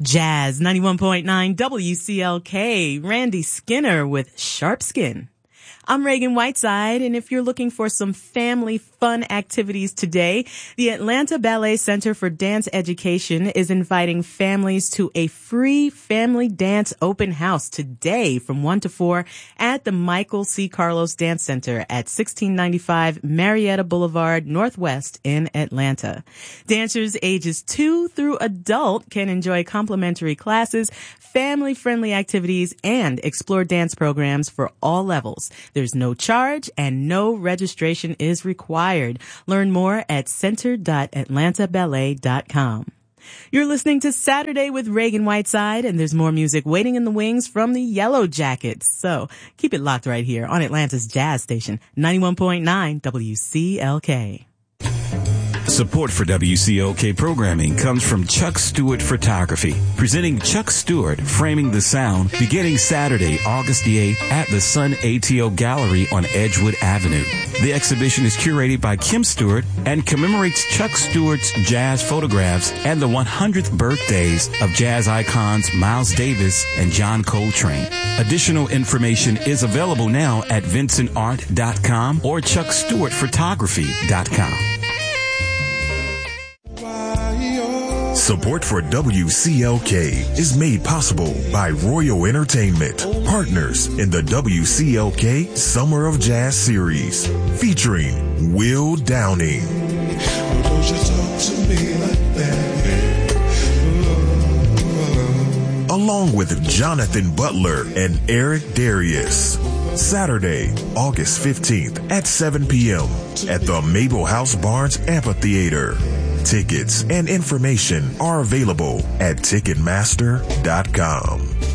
Jazz 91.9 WCLK, Randy Skinner with Sharp Skin. I'm Reagan Whiteside, and if you're looking for some family fun activities today, the Atlanta Ballet Center for Dance Education is inviting families to a free family dance open house today from 1 to 4 at the Michael C. Carlos Dance Center at 1695 Marietta Boulevard Northwest in Atlanta. Dancers ages 2 through adult can enjoy complimentary classes, family-friendly activities, and explore dance programs for all levels. There's no charge and no registration is required. Learn more at center.atlantaballet.com. You're listening to Saturday with Reagan Whiteside, and there's more music waiting in the wings from the Yellow Jackets. So keep it locked right here on Atlanta's Jazz Station, 91.9 WCLK. Support for WCLK programming comes from Chuck Stewart Photography, presenting Chuck Stewart Framing the Sound beginning Saturday, August the 8th at the Sun ATO Gallery on Edgewood Avenue. The exhibition is curated by Kim Stewart and commemorates Chuck Stewart's jazz photographs and the 100th birthdays of jazz icons Miles Davis and John Coltrane. Additional information is available now at vincentart.com or chuckstewartphotography.com. Support for WCLK is made possible by Royal Entertainment, partners in the WCLK Summer of Jazz series, featuring Will Downing. Don't you talk to me like that. Along with Jonathan Butler and Eric Darius. Saturday, August 15th at 7 p.m. at the Mabel House Barnes Amphitheater. Tickets and information are available at Ticketmaster.com.